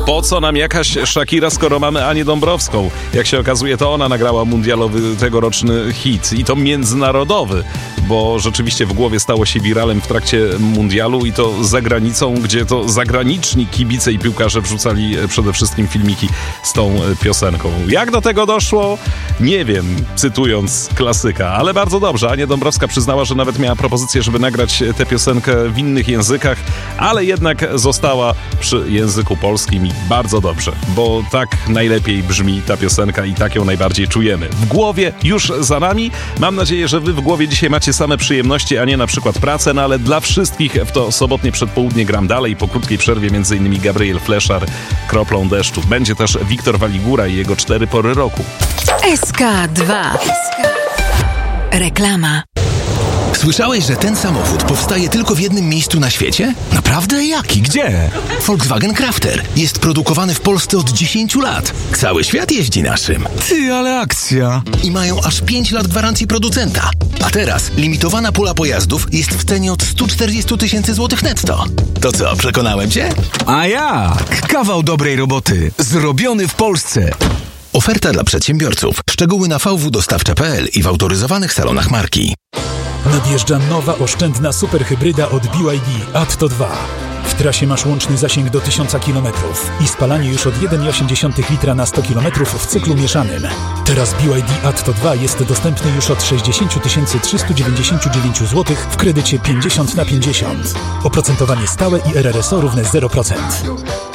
Po co nam jakaś Shakira, skoro mamy Anię Dąbrowską? Jak się okazuje, to ona nagrała mundialowy tegoroczny hit i to międzynarodowy, bo rzeczywiście w głowie stało się wiralem w trakcie mundialu i to za granicą, gdzie to zagraniczni kibice i piłkarze wrzucali przede wszystkim filmiki z tą piosenką. Jak do tego doszło? Nie wiem, cytując klasyka, ale bardzo dobrze. Ania Dąbrowska przyznała, że nawet miała propozycję, żeby nagrać tę piosenkę w innych językach, ale jednak została przy języku polskim i bardzo dobrze, bo tak najlepiej brzmi ta piosenka i tak ją najbardziej czujemy. W głowie już za nami. Mam nadzieję, że wy w głowie dzisiaj macie same przyjemności, a nie na przykład pracę, no ale dla wszystkich w to sobotnie przedpołudnie gram dalej. Po krótkiej przerwie m.in. Gabriel Fleszar, Kroplą deszczu. Będzie też Wiktor Waligura i jego 4 pory roku. SK2. Reklama. Słyszałeś, że ten samochód powstaje tylko w jednym miejscu na świecie? Naprawdę? Jaki? Gdzie? Volkswagen Crafter. Jest produkowany w Polsce od 10 lat. Cały świat jeździ naszym. Ty, ale akcja! I mają aż 5 lat gwarancji producenta. A teraz limitowana pula pojazdów jest w cenie od 140 000 złotych netto. To co, przekonałem cię? A jak? Kawał dobrej roboty. Zrobiony w Polsce. Oferta dla przedsiębiorców. Szczegóły na vwdostawcze.pl i w autoryzowanych salonach marki. Nadjeżdża nowa oszczędna superhybryda od BYD Atto 2. W trasie masz łączny zasięg do 1000 km i spalanie już od 1,8 litra na 100 km w cyklu mieszanym. Teraz BYD Atto 2 jest dostępny już od 60 399 zł w kredycie 50/50. Oprocentowanie stałe i RRSO równe 0%.